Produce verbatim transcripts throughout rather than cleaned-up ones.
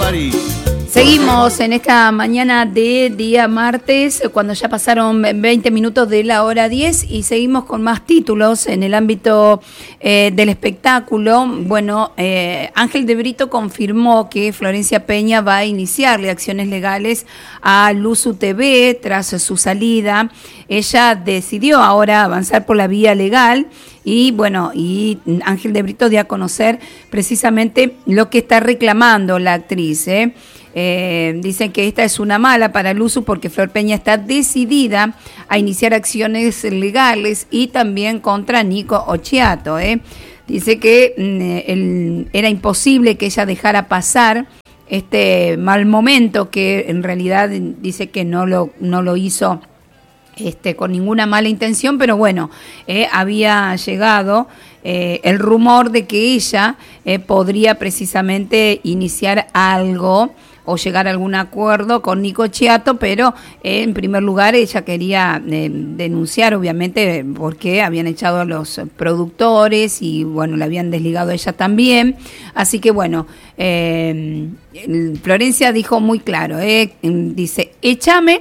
París. Seguimos en esta mañana de día martes, cuando ya pasaron veinte minutos de la hora diez, y seguimos con más títulos en el ámbito eh, del espectáculo. Bueno, eh, Ángel de Brito confirmó que Florencia Peña va a iniciarle acciones legales a Luzu T V tras su salida. Ella decidió ahora avanzar por la vía legal. Y bueno, y Ángel de Brito dio a conocer precisamente lo que está reclamando la actriz. ¿eh? Eh, dicen que esta es una mala para Luzu porque Flor Peña está decidida a iniciar acciones legales y también contra Nico Occhiato. ¿eh? Dice que mm, el, era imposible que ella dejara pasar este mal momento, que en realidad dice que no lo, no lo hizo Este, con ninguna mala intención, pero bueno, eh, había llegado eh, el rumor de que ella eh, podría precisamente iniciar algo o llegar a algún acuerdo con Nico Occhiato, pero eh, en primer lugar ella quería eh, denunciar, obviamente, porque habían echado a los productores y bueno, la habían desligado a ella también. Así que bueno, eh, Florencia dijo muy claro, eh, dice, échame,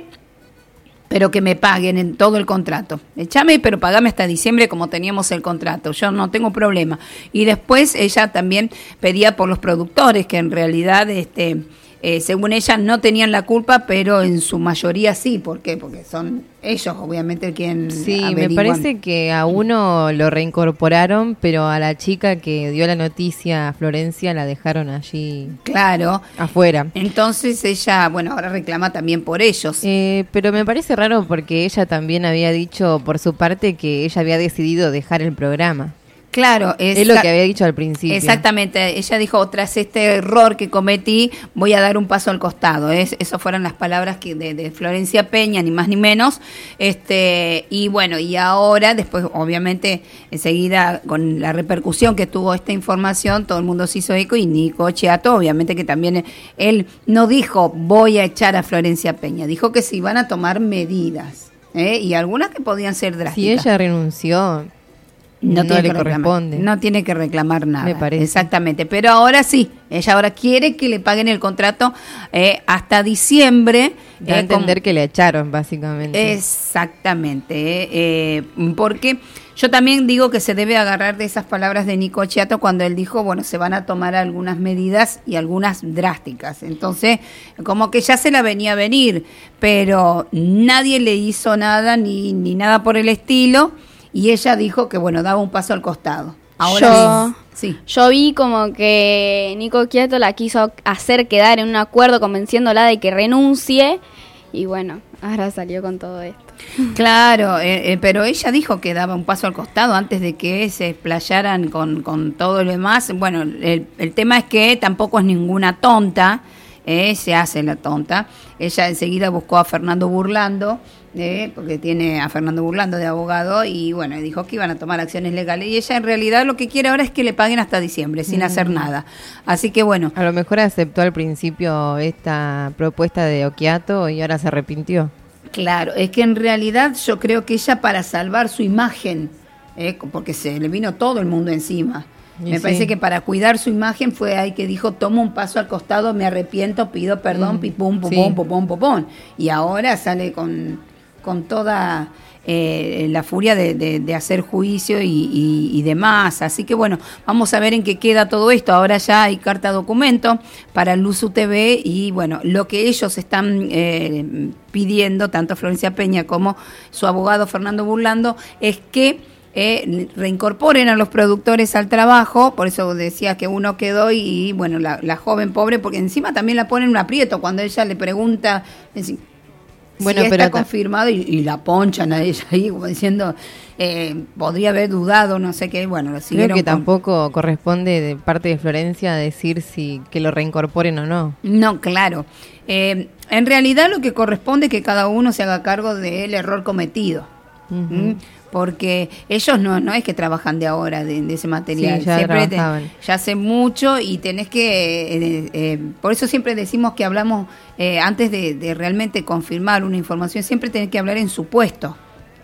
pero que me paguen en todo el contrato. Échame, pero pagame hasta diciembre como teníamos el contrato. Yo no tengo problema. Y después ella también pedía por los productores, que en realidad, este, eh, según ella, no tenían la culpa, pero en su mayoría sí. ¿Por qué? Porque son ellos, obviamente, quien Sí, averiguan. Me parece que a uno lo reincorporaron, pero a la chica que dio la noticia a Florencia la dejaron allí. Claro. Afuera. Entonces ella, bueno, ahora reclama también por ellos. Eh, pero me parece raro porque ella también había dicho por su parte que ella había decidido dejar el programa. Claro, es, es lo que había dicho al principio. Exactamente, ella dijo, tras este error que cometí, voy a dar un paso al costado. Es, esas fueron las palabras que de, de Florencia Peña, ni más ni menos. Este, y bueno, y ahora, después, obviamente, enseguida, con la repercusión que tuvo esta información, todo el mundo se hizo eco, y Nico Occhiato, obviamente que también, él no dijo, voy a echar a Florencia Peña, dijo que se iban a tomar medidas, ¿eh? Y algunas que podían ser drásticas. Si ella renunció, No, no tiene le que reclamar, corresponde. no tiene que reclamar nada. Me parece. Exactamente. Pero ahora sí, ella ahora quiere que le paguen el contrato eh, hasta diciembre. Da a eh, entender con... que le echaron, básicamente. Exactamente. Eh, eh, porque yo también digo que se debe agarrar de esas palabras de Nico Occhiato cuando él dijo, bueno, se van a tomar algunas medidas y algunas drásticas. Entonces, como que ya se la venía a venir, pero nadie le hizo nada ni, ni nada por el estilo. Y ella dijo que, bueno, daba un paso al costado. Ahora yo, sí. yo vi como que Nico Occhiato la quiso hacer quedar en un acuerdo convenciéndola de que renuncie. Y bueno, ahora salió con todo esto. Claro, eh, eh, pero ella dijo que daba un paso al costado antes de que se explayaran con, con todo lo demás. Bueno, el, el tema es que tampoco es ninguna tonta. Eh, se hace la tonta. Ella enseguida buscó a Fernando Burlando, eh, porque tiene a Fernando Burlando de abogado, y bueno, dijo que iban a tomar acciones legales. Y ella en realidad lo que quiere ahora es que le paguen hasta diciembre, sin mm. hacer nada. Así que bueno. A lo mejor aceptó al principio esta propuesta de Occhiato y ahora se arrepintió. Claro, es que en realidad yo creo que ella, para salvar su imagen, eh, porque se le vino todo el mundo encima, Y me sí. parece que para cuidar su imagen fue ahí que dijo, tomo un paso al costado, me arrepiento, pido perdón, mm, pipum, pum, sí. pum, pum, pum, pum. Y ahora sale con, con toda eh, la furia de, de, de hacer juicio y, y, y demás. Así que bueno, vamos a ver en qué queda todo esto. Ahora ya hay carta documento para Luzu T V y bueno, lo que ellos están eh, pidiendo, tanto Florencia Peña como su abogado Fernando Burlando, es que Eh, reincorporen a los productores al trabajo. Por eso decía que uno quedó y, y bueno, la, la joven pobre, porque encima también la ponen un aprieto cuando ella le pregunta si, bueno, si pero está confirmado y, y la ponchan a ella ahí como diciendo eh, podría haber dudado, no sé qué. Bueno, lo siguieron. Creo que con... tampoco corresponde de parte de Florencia decir si que lo reincorporen o no. No, claro. Eh, en realidad lo que corresponde es que cada uno se haga cargo del error cometido. Uh-huh. ¿Mm? Porque ellos no no es que trabajan de ahora de, de ese material, sí, ya siempre te, trabajaban. ya hace mucho y tenés que eh, eh, por eso siempre decimos que hablamos eh, antes de, de realmente confirmar una información, siempre tenés que hablar en supuesto.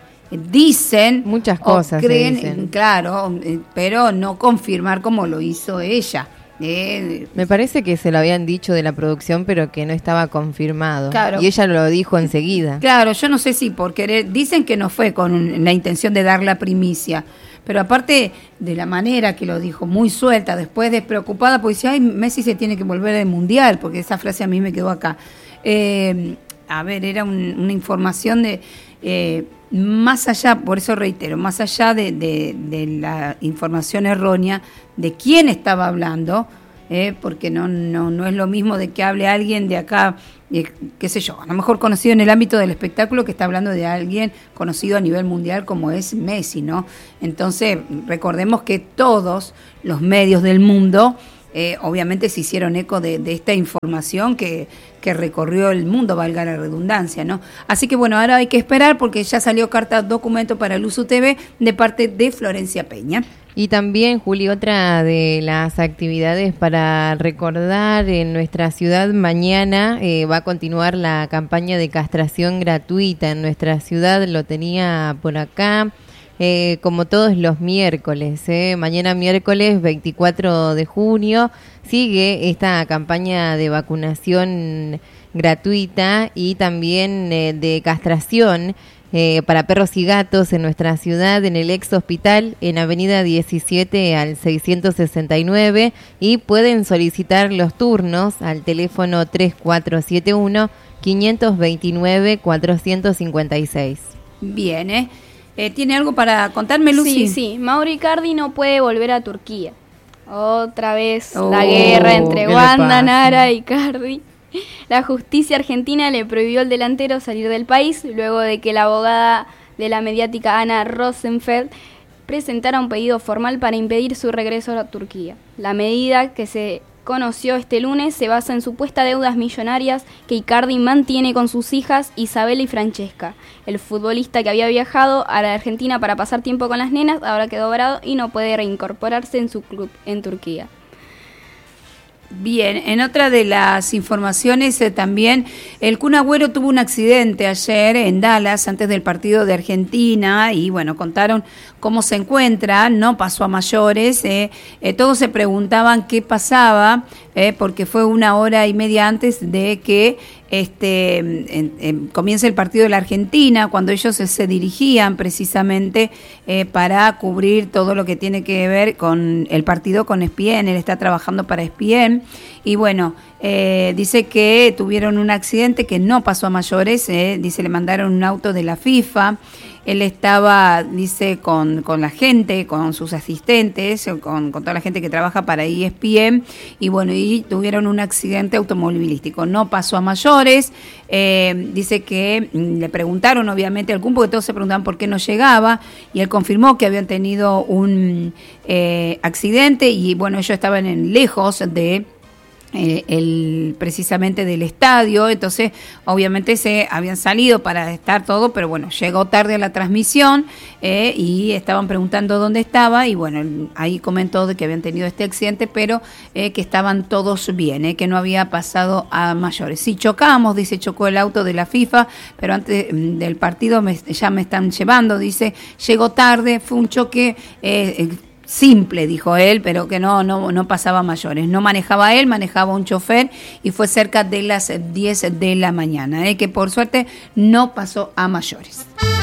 Dicen muchas cosas, creen, se dicen. Claro, pero no confirmar como lo hizo ella. Eh, Me parece que se lo habían dicho de la producción, pero que no estaba confirmado. Claro. Y ella lo dijo enseguida. Claro, yo no sé si por querer, dicen que no fue con la intención de dar la primicia, pero aparte de la manera que lo dijo, muy suelta, después despreocupada, porque decía, ay, Messi se tiene que volver al Mundial, porque esa frase a mí me quedó acá. Eh, a ver, era un, una información de, eh, más allá, por eso reitero, más allá de, de, de la información errónea de quién estaba hablando, eh, porque no, no, no es lo mismo de que hable alguien de acá, eh, qué sé yo, a lo mejor conocido en el ámbito del espectáculo, que está hablando de alguien conocido a nivel mundial como es Messi, ¿no? Entonces, recordemos que todos los medios del mundo Eh, obviamente se hicieron eco de, de esta información que, que recorrió el mundo, valga la redundancia, ¿no? Así que bueno, ahora hay que esperar porque ya salió carta documento para Luzu T V de parte de Florencia Peña. Y también, Juli, otra de las actividades para recordar en nuestra ciudad, mañana eh, va a continuar la campaña de castración gratuita en nuestra ciudad, lo tenía por acá. Eh, como todos los miércoles, eh. mañana miércoles veinticuatro de junio sigue esta campaña de vacunación gratuita y también eh, de castración eh, para perros y gatos en nuestra ciudad, en el ex hospital, en avenida diecisiete al seiscientos sesenta y nueve, y pueden solicitar los turnos al teléfono tres cuatro siete uno, cinco dos nueve, cuatro cinco seis. Bien, ¿eh? Eh, ¿Tiene algo para contarme, Lucy? Sí, sí. Mauro Icardi no puede volver a Turquía. Otra vez Oh, la guerra entre ¿qué le Wanda pasa? Nara y Icardi. La justicia argentina le prohibió al delantero salir del país luego de que la abogada de la mediática Ana Rosenfeld presentara un pedido formal para impedir su regreso a Turquía. La medida, que se conoció este lunes, se basa en supuestas deudas millonarias que Icardi mantiene con sus hijas Isabela y Francesca. El futbolista, que había viajado a la Argentina para pasar tiempo con las nenas, ahora quedó varado y no puede reincorporarse en su club en Turquía. Bien, en otra de las informaciones eh, también, el Kun Agüero tuvo un accidente ayer en Dallas antes del partido de Argentina y bueno, contaron cómo se encuentra, no pasó a mayores, eh, eh, todos se preguntaban qué pasaba, eh, porque fue una hora y media antes de que este en, en, comience el partido de la Argentina, cuando ellos se, se dirigían precisamente eh, para cubrir todo lo que tiene que ver con el partido con E S P N, él está trabajando para E S P N y bueno, eh, dice que tuvieron un accidente que no pasó a mayores, eh, dice le mandaron un auto de la FIFA. Él estaba, dice, con, con la gente, con sus asistentes, con, con toda la gente que trabaja para E S P N, y bueno, y tuvieron un accidente automovilístico. No pasó a mayores, eh, dice que mm, le preguntaron obviamente al Kun, porque todos se preguntaban por qué no llegaba, y él confirmó que habían tenido un eh, accidente, y bueno, ellos estaban en, lejos de... Eh, el precisamente del estadio, entonces obviamente se habían salido para estar todo, pero bueno, llegó tarde a la transmisión eh, y estaban preguntando dónde estaba y bueno, ahí comentó de que habían tenido este accidente, pero eh, que estaban todos bien, eh, que no había pasado a mayores. Sí, chocamos, dice, chocó el auto de la FIFA, pero antes mm, del partido me, ya me están llevando, dice, llegó tarde, fue un choque eh, eh, simple, dijo él, pero que no, no, no pasaba a mayores. No manejaba él, manejaba un chofer y fue cerca de las diez de la mañana, ¿eh? Que por suerte no pasó a mayores.